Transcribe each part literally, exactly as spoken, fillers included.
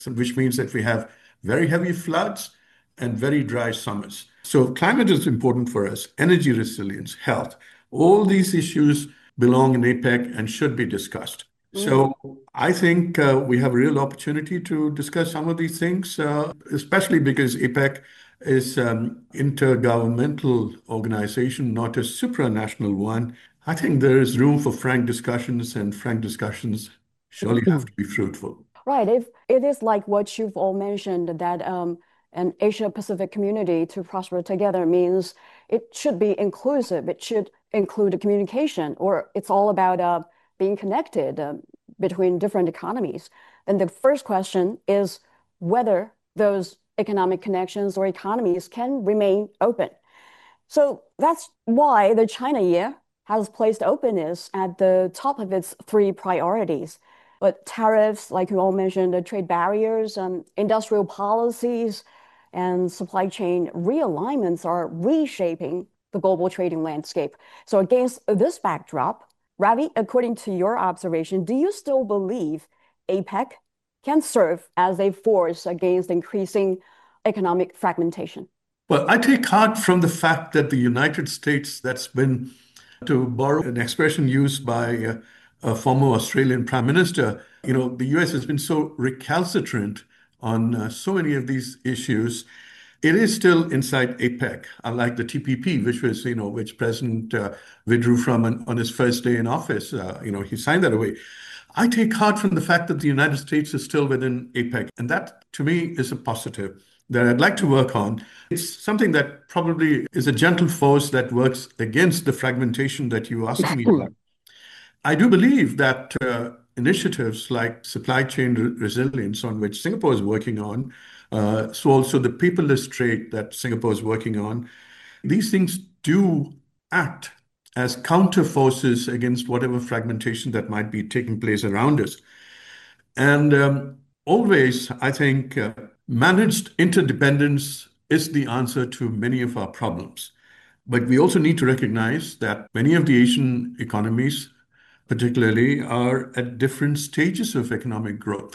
so which means that we have very heavy floods and very dry summers. So climate is important for us, energy resilience, health. All these issues belong in APEC and should be discussed. So I think uh, we have a real opportunity to discuss some of these things, uh, especially because APEC is an intergovernmental organization, not a supranational one. I think there is room for frank discussions, and frank discussions surely have to be fruitful. Right. If it is like what you've all mentioned, that um, an Asia-Pacific community to prosper together means it should be inclusive. It should include communication, or it's all about uh, being connected uh, between different economies. And the first question is whether those economic connections or economies can remain open. So that's why the China Year has placed openness at the top of its three priorities. But tariffs, like you all mentioned, the trade barriers, um, industrial policies, and supply chain realignments are reshaping the global trading landscape. So against this backdrop, Ravi, according to your observation, do you still believe APEC can serve as a force against increasing economic fragmentation? Well, I take heart from the fact that the United States, that's been, to borrow an expression used by uh, a former Australian Prime Minister, you know, the U S has been so recalcitrant on uh, so many of these issues. It is still inside APEC, unlike the T P P, which was, you know, which President uh, withdrew from on, on his first day in office. Uh, you know, he signed that away. I take heart from the fact that the United States is still within APEC, and that to me is a positive that I'd like to work on. It's something that probably is a gentle force that works against the fragmentation that you asked me about. I do believe that uh, initiatives like supply chain re- resilience, on which Singapore is working on, uh, so also the paperless trade that Singapore is working on, these things do act as counter forces against whatever fragmentation that might be taking place around us. And um, always, I think, uh, managed interdependence is the answer to many of our problems. But we also need to recognize that many of the Asian economies, particularly, are at different stages of economic growth.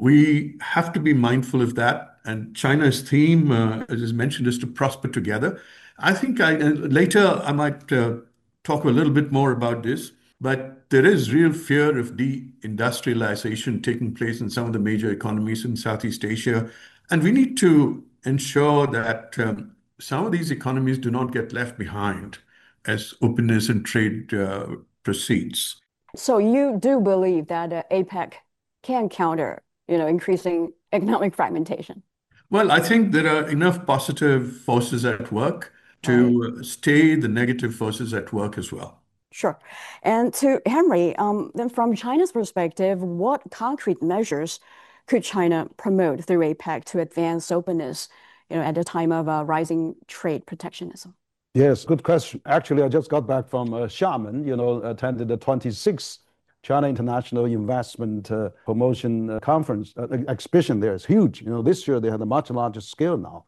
We have to be mindful of that. And China's theme, uh, as is mentioned, is to prosper together. I think I, uh, later I might uh, talk a little bit more about this, but there is real fear of deindustrialization taking place in some of the major economies in Southeast Asia. And we need to ensure that um, some of these economies do not get left behind as openness and trade uh, proceeds. So you do believe that uh, APEC can counter, you know, increasing economic fragmentation? Well, I think there are enough positive forces at work Right. to stay the negative forces at work as well. Sure. And to Henry, um, then from China's perspective, what concrete measures could China promote through APEC to advance openness, you know, at a time of uh, rising trade protectionism? Yes, good question. Actually, I just got back from uh, Xiamen, you know, attended the twenty-sixth China International Investment uh, Promotion uh, Conference, uh, exhibition there. It's huge. You know, this year they had a much larger scale now.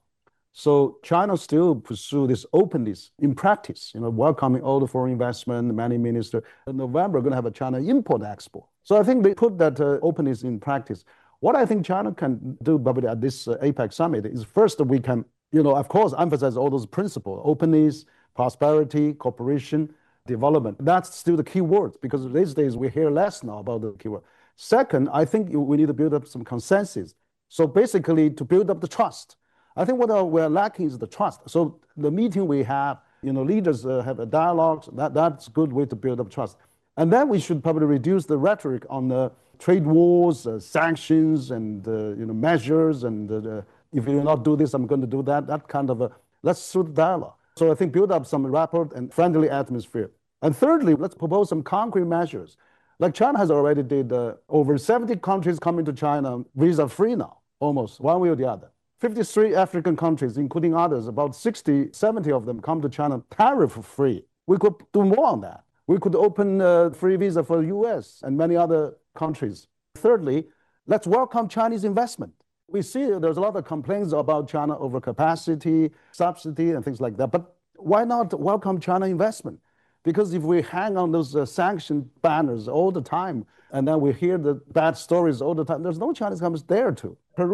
So China still pursue this openness in practice, you know, welcoming all the foreign investment, many ministers. In November, we're going to have a China Import Expo. So I think they put that uh, openness in practice. What I think China can do probably at this uh, APEC summit is first we can, you know, of course, emphasize all those principles: openness, prosperity, cooperation, development. That's still the key words, because these days we hear less now about the keyword. Second, I think we need to build up some consensus. So basically, to build up the trust. I think what we're lacking is the trust. So the meeting we have, you know, leaders uh, have a dialogue. That, that's a good way to build up trust. And then we should probably reduce the rhetoric on the trade wars, uh, sanctions, and uh, you know, measures, and uh, if you not do this, I'm going to do that. That kind of a, let's through the dialogue. So I think build up some rapport and friendly atmosphere. And thirdly, let's propose some concrete measures. Like China has already did, uh, over seventy countries coming to China visa-free now, almost, one way or the other. fifty-three African countries, including others, about sixty, seventy of them come to China tariff-free. We could do more on that. We could open uh, free visa for the U S and many other countries. Thirdly, let's welcome Chinese investment. We see there's a lot of complaints about China overcapacity, subsidy, and things like that. But why not welcome China investment? Because if we hang on those uh, sanction banners all the time, and then we hear the bad stories all the time, there's no Chinese companies there to.